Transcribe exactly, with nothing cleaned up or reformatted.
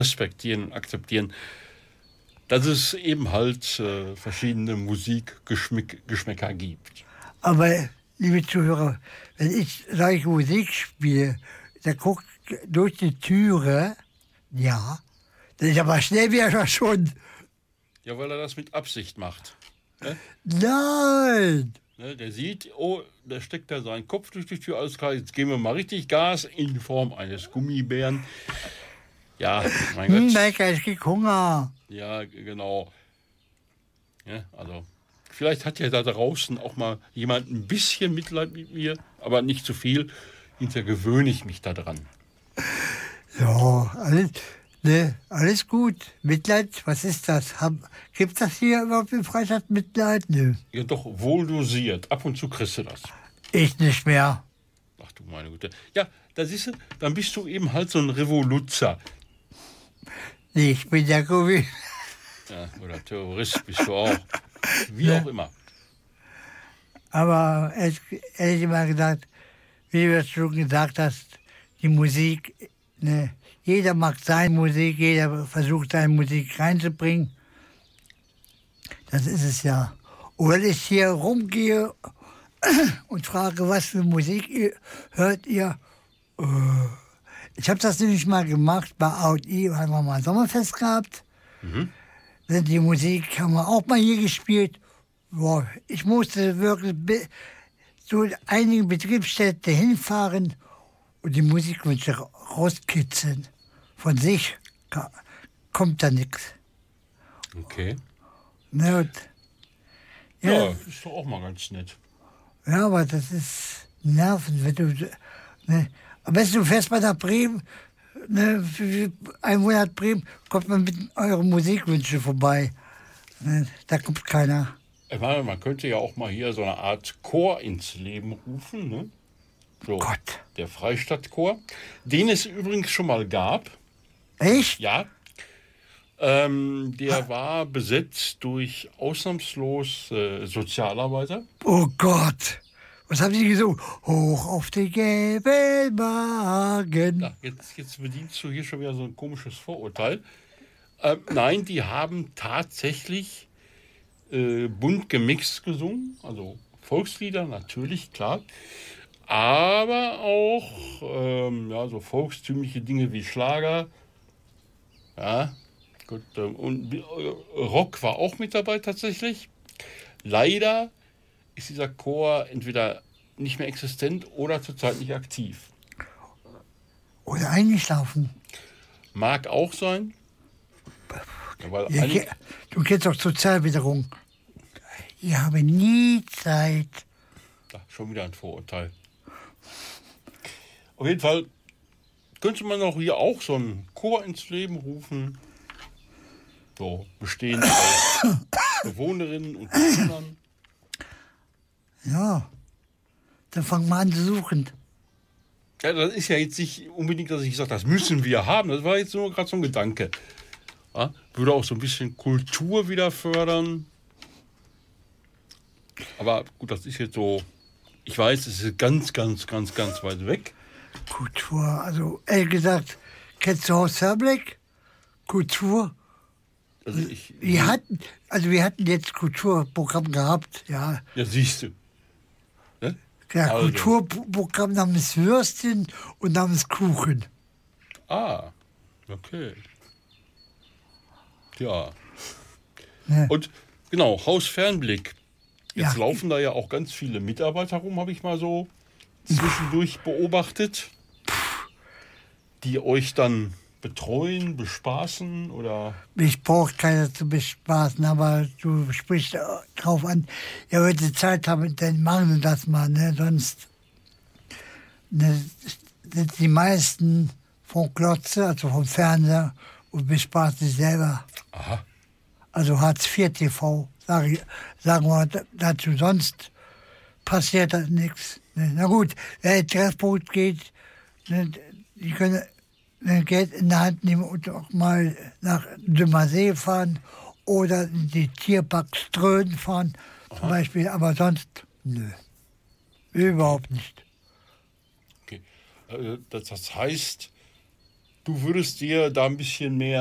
respektieren und akzeptieren, dass es eben halt äh, verschiedene Musikgeschmäcker gibt. Aber, liebe Zuhörer, wenn ich solche Musik spiele, da guckt durch die Türe, ja, dann ist aber schnell wieder verschwunden. Ja, weil er das mit Absicht macht. Ne? Nein! Ne, der sieht, oh, da steckt da seinen Kopf durch die Tür, alles klar, jetzt geben wir mal richtig Gas in Form eines Gummibären. Ja, mein Gott. Hm, lecker, ich krieg Hunger. Ja, genau. Ja, also, vielleicht hat ja da draußen auch mal jemand ein bisschen Mitleid mit mir, aber nicht zu viel. Hinterher gewöhne ich mich daran. Ja, alles, ne, alles gut. Mitleid, was ist das? Gibt es das hier überhaupt in Freistadt Mitleid? Ne. Ja, doch wohl dosiert. Ab und zu kriegst du das. Ich nicht mehr. Ach du meine Güte. Ja, da siehst du, dann bist du eben halt so ein Revoluzer. Nee, ich bin ja Gummi. Ja, oder Terrorist bist du auch. Wie Ja. auch immer. Aber ehrlich, ehrlich mal gesagt, wie du das schon gesagt hast, die Musik, ne, jeder mag seine Musik, jeder versucht seine Musik reinzubringen. Das ist es ja. Und wenn ich hier rumgehe und frage, was für Musik ihr, hört ihr, äh, ich habe das nämlich mal gemacht bei A und I, haben wir mal ein Sommerfest gehabt. Mhm. Die Musik haben wir auch mal hier gespielt. Boah, ich musste wirklich be- zu einigen Betriebsstätten hinfahren und die Musikwünsche rauskitzeln. Von sich ka- kommt da nichts. Okay. Ne, und, Ja, ja, ist doch auch mal ganz nett. ja, aber das ist Nerven. Wenn du, ne, am besten du fährst mal nach Bremen, ne, für einen Monat Bremen, kommt man mit euren Musikwünschen vorbei. Ne, da kommt keiner. Ich meine, man könnte ja auch mal hier so eine Art Chor ins Leben rufen, ne? So, Gott. der Freistadtchor, den es übrigens schon mal gab. Echt? Ja. Ähm, der war besetzt durch ausnahmslos äh, Sozialarbeiter. Oh Gott. Was haben Sie gesungen? Hoch auf den gelben Wagen. Ja, jetzt, jetzt bedienst du hier schon wieder so ein komisches Vorurteil. Ähm, nein, die haben tatsächlich äh, bunt gemixt gesungen, also Volkslieder natürlich, klar, aber auch ähm, ja, so volkstümliche Dinge wie Schlager, ja, gut, ähm, und äh, Rock war auch mit dabei tatsächlich. Leider ist dieser Chor entweder nicht mehr existent oder zurzeit nicht aktiv. Oder eingeschlafen. Mag auch sein. Ja, weil Ja, einige, du kennst doch Sozialwiderung. Ich habe nie Zeit. ja, schon wieder ein Vorurteil. Auf jeden Fall könnte man auch hier auch so einen Chor ins Leben rufen. So, bestehend aus Bewohnerinnen und Bewohnern. Ja, dann fangen wir an zu suchen. Ja, das ist ja jetzt nicht unbedingt, dass ich sage, das müssen wir haben. Das war jetzt nur gerade so ein Gedanke. Ja, würde auch so ein bisschen Kultur wieder fördern. Aber gut, das ist jetzt so, ich weiß, es ist ganz, ganz, ganz, ganz weit weg. Kultur, also ehrlich gesagt, kennst du Horst Hörblick? Kultur? Also ich, Wir hatten, also wir hatten jetzt Kulturprogramm gehabt, ja. ja, siehst du. Ne? Ja, Also. Kulturprogramm namens Würstchen und namens Kuchen. Ah, okay. Ja. Ne? Und genau, Hausfernblick. Jetzt Ja. laufen da ja auch ganz viele Mitarbeiter rum, habe ich mal so zwischendurch beobachtet, die euch dann betreuen, bespaßen oder... Mich braucht keiner zu bespaßen, aber du sprichst drauf an, ja, wenn sie Zeit haben, dann machen sie das mal, ne? Sonst ne, sind die meisten vom Klotze, also vom Fernseher, und bespaßen sich selber. Aha. Also Hartz vier T V, sag ich, sagen wir dazu, sonst passiert das nichts. Ne? Na gut, wer in Treffpunkt geht, ne, die können ne, Geld in der Hand nehmen und auch mal nach Dümmersee fahren oder in die Tierpark Ströhen fahren zum Beispiel, aber sonst, nö, überhaupt nicht. Okay. Äh, Das, das heißt, du würdest dir da ein bisschen mehr